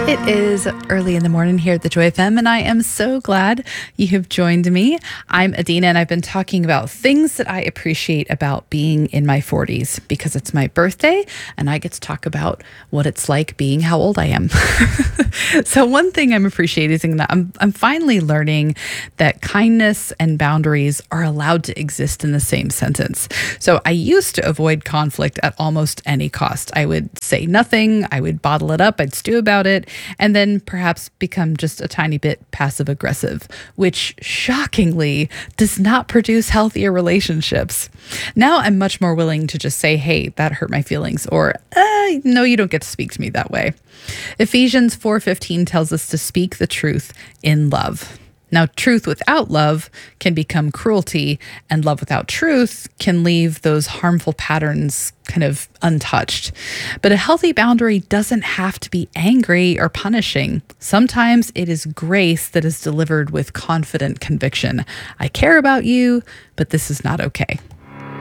It is early in the morning here at the Joy FM, and I am so glad you have joined me. I'm Adina, and I've been talking about things that I appreciate about being in my 40s because it's my birthday, and I get to talk about what it's like being how old I am. So one thing I'm appreciating is that I'm finally learning that kindness and boundaries are allowed to exist in the same sentence. So I used to avoid conflict at almost any cost. I would say nothing, I would bottle it up, I'd stew about it, and then perhaps become just a tiny bit passive aggressive, which shockingly does not produce healthier relationships. Now I'm much more willing to just say, hey, that hurt my feelings, or no, you don't get to speak to me that way. Ephesians 4:15 tells us to speak the truth in love. Now, truth without love can become cruelty, and love without truth can leave those harmful patterns kind of untouched. But a healthy boundary doesn't have to be angry or punishing. Sometimes it is grace that is delivered with confident conviction. I care about you, but this is not okay.